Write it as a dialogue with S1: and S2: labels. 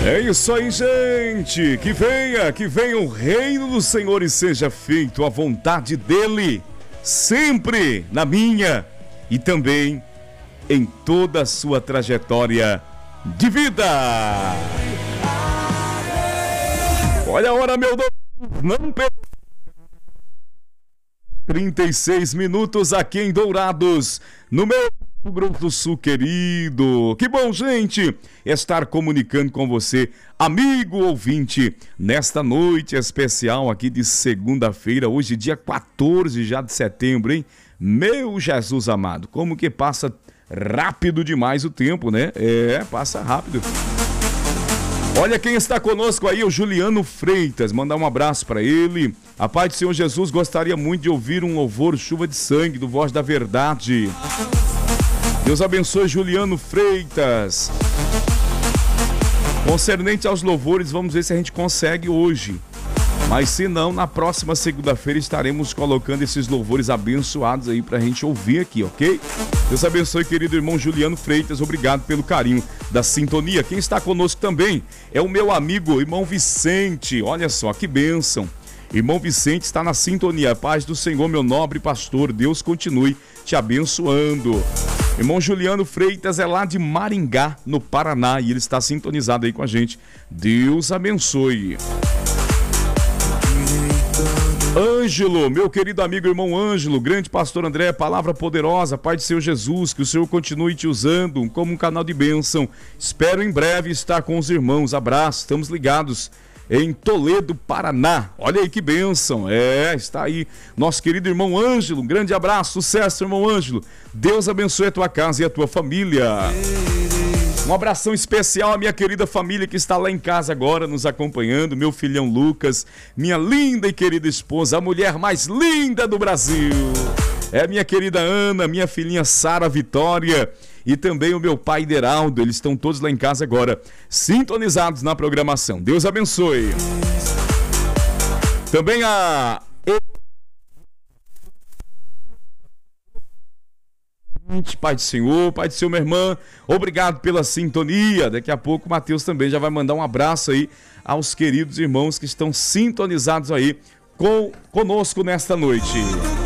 S1: É isso aí, gente. Que venha o reino do Senhor e seja feito a vontade dele, sempre na minha e também em toda a sua trajetória de vida. Olha a hora, meu Deus. Não perca. 36 minutos aqui em Dourados, no meu Rio Grande do Sul, querido. Que bom, gente, estar comunicando com você, amigo ouvinte, nesta noite especial aqui de segunda-feira, hoje dia 14 já de setembro, hein? Meu Jesus amado, como que passa rápido demais o tempo, né? Passa rápido. Olha quem está conosco aí, o Juliano Freitas, mandar um abraço para ele. A paz do Senhor Jesus, gostaria muito de ouvir um louvor Chuva de Sangue, do Voz da Verdade. Deus abençoe Juliano Freitas. Concernente aos louvores, vamos ver se a gente consegue hoje. Mas se não, na próxima segunda-feira estaremos colocando esses louvores abençoados aí pra gente ouvir aqui, ok? Deus abençoe, querido irmão Juliano Freitas, obrigado pelo carinho da sintonia. Quem está conosco também é o meu amigo, irmão Vicente, olha só, que bênção. Irmão Vicente está na sintonia, paz do Senhor, meu nobre pastor, Deus continue te abençoando. Irmão Juliano Freitas é lá de Maringá, no Paraná, e ele está sintonizado aí com a gente. Deus abençoe. Ângelo, meu querido amigo irmão Ângelo, grande pastor André, palavra poderosa, Pai do Senhor Jesus, que o Senhor continue te usando como um canal de bênção. Espero em breve estar com os irmãos. Abraço, estamos ligados em Toledo, Paraná. Olha aí que bênção. Está aí nosso querido irmão Ângelo. Um grande abraço, sucesso, irmão Ângelo. Deus abençoe a tua casa e a tua família. Um abração especial à minha querida família que está lá em casa agora nos acompanhando, meu filhão Lucas, minha linda e querida esposa, a mulher mais linda do Brasil. É minha querida Ana, minha filhinha Sara Vitória e também o meu pai Deraldo, eles estão todos lá em casa agora, sintonizados na programação. Deus abençoe. Também a... Pai do Senhor, minha irmã, obrigado pela sintonia. Daqui a pouco o Matheus também já vai mandar um abraço aí aos queridos irmãos que estão sintonizados aí conosco nesta noite.